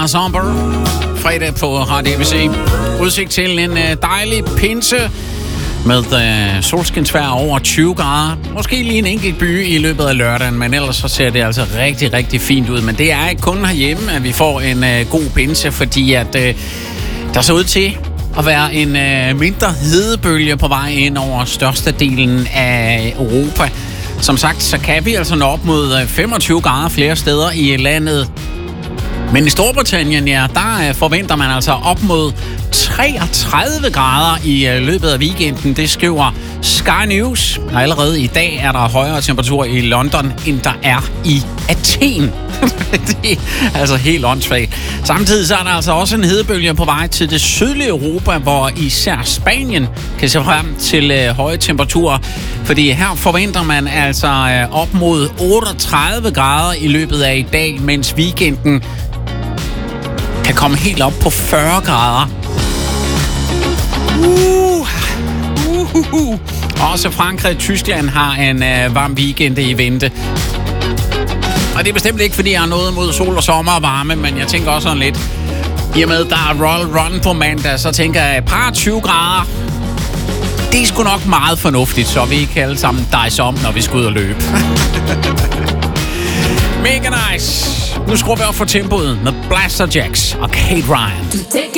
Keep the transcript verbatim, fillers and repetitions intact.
Somber. Fredag på Radio A B C. Udsigt til en dejlig pinse med uh, solskinsvejr over tyve grader. Måske lige en enkelt by i løbet af lørdagen, men ellers så ser det altså rigtig, rigtig fint ud. Men det er ikke kun herhjemme, at vi får en uh, god pinse, fordi at uh, der ser ud til at være en uh, mindre hedebølge på vej ind over størstedelen af Europa. Som sagt, så kan vi altså nå op mod femogtyve grader flere steder i landet. Men i Storbritannien, ja, der forventer man altså op mod treogtredive grader i løbet af weekenden. Det skriver Sky News. Og allerede i dag er der højere temperatur i London, end der er i Athen. Det er altså helt åndssvagt. Samtidig så er der altså også en hedebølge på vej til det sydlige Europa, hvor især Spanien kan se frem til øh, høje temperaturer. Fordi her forventer man altså øh, op mod otteogtredive grader i løbet af i dag, mens weekenden kan komme helt op på fyrre grader. Uh. Uh, uh, uh. Også Frankrig og Tyskland har en øh, varm weekend i vente. Og det er bestemt ikke, fordi jeg har noget mod sol og sommer og varme, men jeg tænker også sådan lidt, i og med, der er Royal Run på mandag, så tænker jeg, et par tyve grader, det er sgu nok meget fornuftigt, så vi kan alle sammen dice om, når vi skal ud og løbe. Mega nice. Nu skruer vi op for tempoet med Blaster Jacks og Kate Ryan.